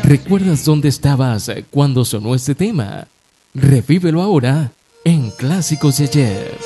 ¿Recuerdas dónde estabas cuando sonó este tema? Revívelo ahora en Clásicos de Ayer.